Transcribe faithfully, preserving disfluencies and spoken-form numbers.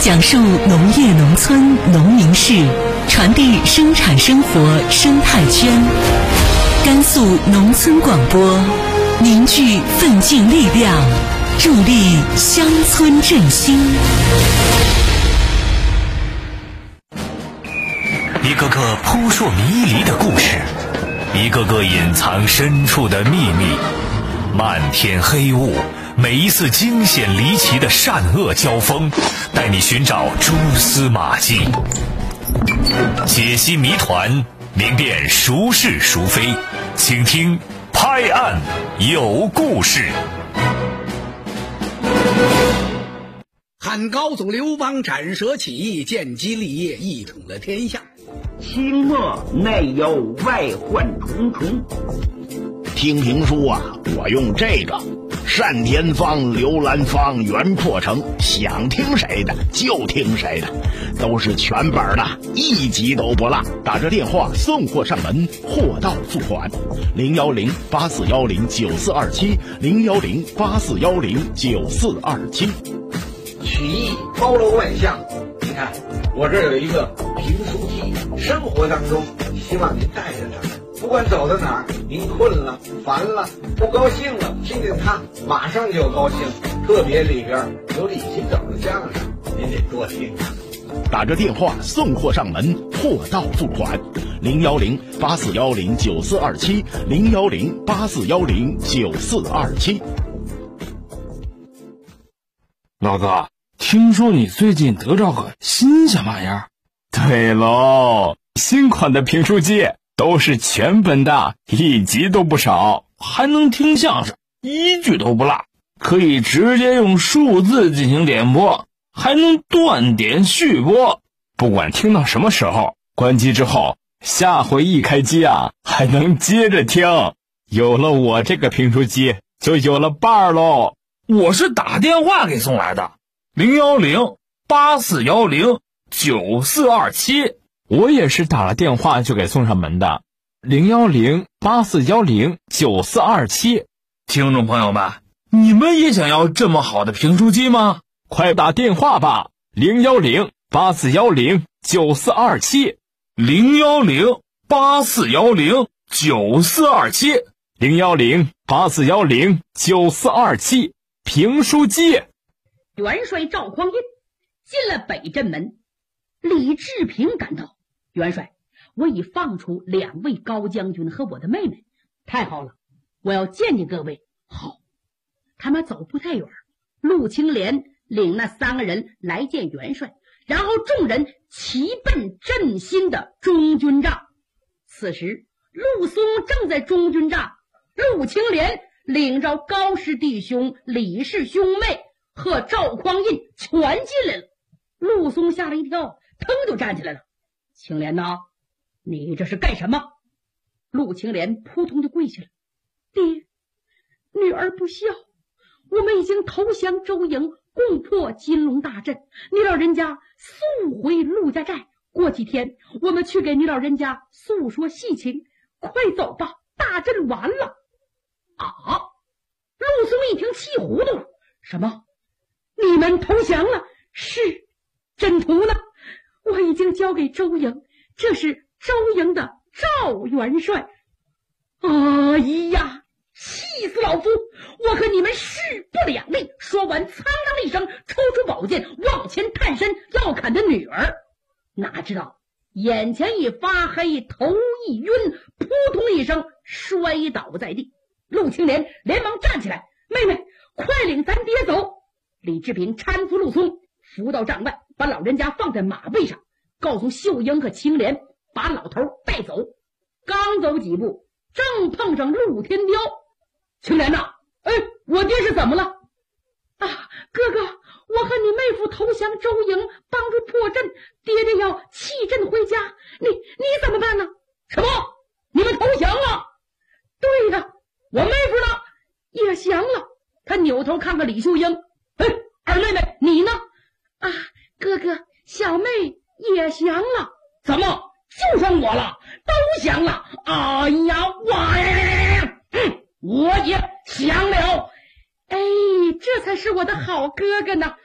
讲述农业农村农民事，传递生产生活生态圈。甘肃农村广播，凝聚奋进力量，助力乡村振兴。 一个个扑朔迷离的故事，一个个隐藏深处的秘密，漫天黑雾，每一次惊险离奇的善恶交锋，带你寻找蛛丝马迹，解析谜团，明辨孰是孰非，请听拍案有故事。 汉高祖刘邦斩蛇起义，建基立业，一统了天下。 清末内忧外患重重。 听评书啊，我用这个单田芳、刘兰芳、袁阔成，想听谁的就听谁的，都是全本的，一集都不落。打着电话送货上门，货到付款。零幺零八四幺零九四二七，零幺零八四幺零九四二七。 曲艺包罗万象，你看我这有一个评书机，生活当中希望您带着它，不管走到哪儿，您困了、烦了、不高兴了，听听它，马上就高兴。特别里边有李金斗的相声，您得多听听。 打着电话送货上门，货到付款。零幺零八四幺零九四二七，零幺零八四幺零九四二七。 老哥，听说你最近得着个新鲜玩意儿？ 对喽，新款的评书机都是全本的，一集都不少， 还能听相声，一句都不落，可以直接用数字进行点播，还能断点续播， 不管听到什么时候，关机之后下回一开机啊，还能接着听。有了我这个评书机，就有了伴儿喽。 我是打电话给送来的，零幺零八四幺零九四二七。 我也是打了电话就给送上门的，零幺零八四幺零九四二七。 听众朋友们，你们也想要这么好的评书机吗？ 快打电话吧，零幺零八四幺零九四二七， 零幺零八四幺零九四二七， 零幺零八四幺零九四二七。评书机。 元帅赵匡胤进了北镇门，李治平赶到，元帅，我已放出两位高将军和我的妹妹，太好了，我要见见各位。好，他们走不太远，陆青莲领那三个人来见元帅，然后众人齐奔镇心的中军帐。此时陆松正在中军帐，陆青莲领着高氏弟兄、李氏兄妹和赵匡胤全进来了。陆松吓了一跳，腾就站起来了。青莲呐，你这是干什么？陆青莲扑通就跪下了。爹，女儿不孝，我们已经投降周营，攻破金龙大阵，你老人家速回陆家寨，过几天我们去给你老人家诉说细情，快走吧，大阵完了。啊！陆松一听气糊涂了，什么？你们投降了？是。真图呢？我已经交给周营，这是周营的赵元帅。哎呀，气死老夫！我和你们势不两立。说完苍当一声，抽出宝剑往前探身要砍他女儿，哪知道眼前一发黑，头一晕，扑通一声摔倒在地。陆青莲连忙站起来，妹妹，快领咱爹走。李治平搀扶陆松扶到帐外，把老人家放在马背上，告诉秀英和青莲把老头带走。刚走几步，正碰上陆天彪。青莲呐，哎，我爹是怎么了？啊，哥哥，我和你妹夫投降周营，帮助破阵，爹爹要弃阵回家，你你怎么办呢？什么？你们投降了？对呀，我妹夫呢？也降了。他扭头看看李秀英，哎，二妹妹你呢？啊，哥哥，小妹也降了。怎么就剩我了？都降了？哎呀，我呀，嗯，我也降了。哎，这才是我的好哥哥呢。